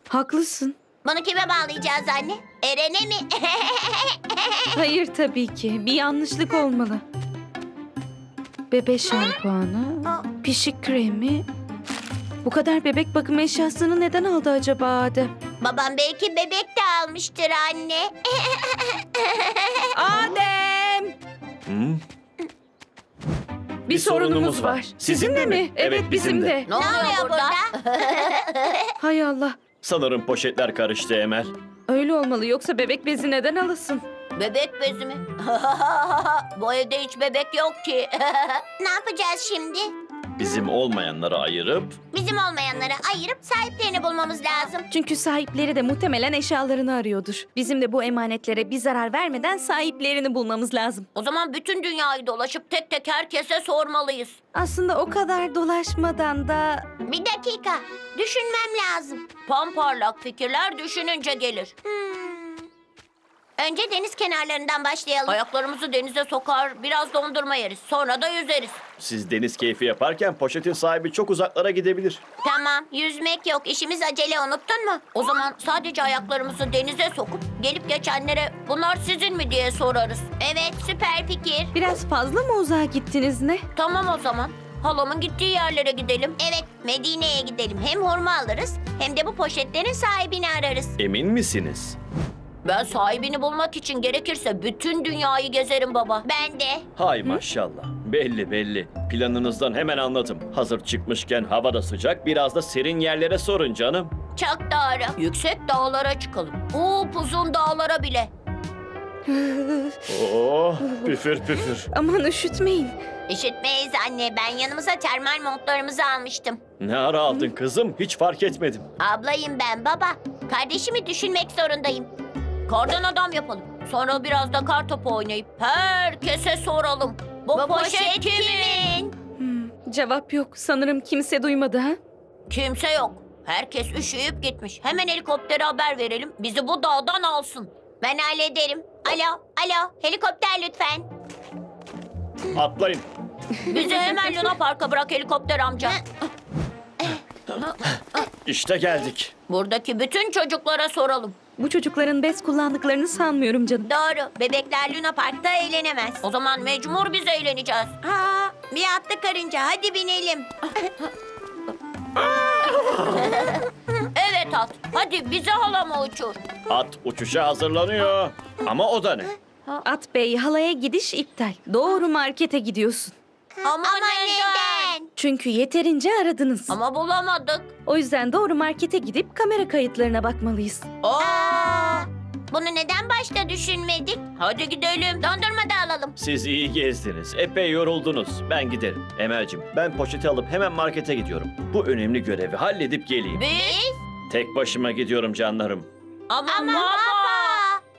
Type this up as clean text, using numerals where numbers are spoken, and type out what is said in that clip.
Haklısın. Bunu kime bağlayacağız anne? Eren'e mi? Hayır tabii ki. Bir yanlışlık olmalı. Bebe şampuanı, pişik kremi. Bu kadar bebek bakım eşyasını neden aldı acaba Adem? Babam belki bebek de almıştır anne. Adem! Bir sorunumuz var. Sizin de mi? Evet bizim de. Ne oluyor burada? Hay Allah. Sanırım poşetler karıştı Emel. Öyle olmalı yoksa bebek bezi neden alasın? Bebek bezi mi? Bu evde hiç bebek yok ki. Ne yapacağız şimdi? Bizim olmayanları ayırıp Bizim olmayanları ayırıp sahiplerini bulmamız lazım. Çünkü sahipleri de muhtemelen eşyalarını arıyordur. Bizim de bu emanetlere bir zarar vermeden sahiplerini bulmamız lazım. O zaman bütün dünyayı dolaşıp tek tek herkese sormalıyız. Aslında o kadar dolaşmadan da... Bir dakika, düşünmem lazım. Pamparlak fikirler düşününce gelir. Önce deniz kenarlarından başlayalım. Ayaklarımızı denize sokar, biraz dondurma yeriz. Sonra da yüzeriz. siz deniz keyfi yaparken poşetin sahibi çok uzaklara gidebilir. Tamam, yüzmek yok. İşimiz acele, unuttun mu? O zaman sadece ayaklarımızı denize sokup gelip geçenlere bunlar sizin mi diye sorarız. Evet, süper fikir. Biraz fazla mı uzağa gittiniz ne? Tamam o zaman. Halamın gittiği yerlere gidelim. Evet, Medine'ye gidelim. Hem hurma alırız hem de bu poşetlerin sahibini ararız. Emin misiniz? Ben sahibini bulmak için gerekirse bütün dünyayı gezerim baba. Ben de. Hay maşallah. Belli belli. Planınızdan hemen anladım. Hazır çıkmışken hava da sıcak, biraz da serin yerlere sorun canım. Çok doğru. Yüksek dağlara çıkalım. Upuzun dağlara bile. Oh, püfür püfür. Aman üşütmeyin. İşitmeyiz anne. Ben yanımıza termal montlarımızı almıştım. Ne ara aldın kızım? Hiç fark etmedim. Ablayım ben baba. Kardeşimi düşünmek zorundayım. Kardan adam yapalım. Sonra biraz da kar topu oynayıp herkese soralım. Bu poşet kimin? Cevap yok. Sanırım kimse duymadı ha? Kimse yok. Herkes üşüyüp gitmiş. Hemen helikoptere haber verelim. Bizi bu dağdan alsın. Ben hallederim. Alo, alo. Helikopter lütfen. Atlayın. Bizi hemen Luna Park'a bırak helikopter amca. İşte geldik. Buradaki bütün çocuklara soralım. Bu çocukların bez kullandıklarını sanmıyorum canım. Doğru. Bebekler Luna Park'ta eğlenemez. O zaman mecbur biz eğleneceğiz. Ha, bir atlı karınca. Hadi binelim. Evet at. Hadi bize halama uçur. At uçuşa hazırlanıyor. Ama o da ne? At Bey, halaya gidiş iptal. Doğru markete gidiyorsun. Ama neden? Çünkü yeterince aradınız. Ama bulamadık. O yüzden doğru markete gidip kamera kayıtlarına bakmalıyız. Aa, bunu neden başta düşünmedik? Hadi gidelim. Dondurma da alalım. Siz iyi gezdiniz. Epey yoruldunuz. Ben giderim. Emel'cim, ben poşeti alıp hemen markete gidiyorum. Bu önemli görevi halledip geleyim. Biz? Tek başıma gidiyorum canlarım. Ama baba.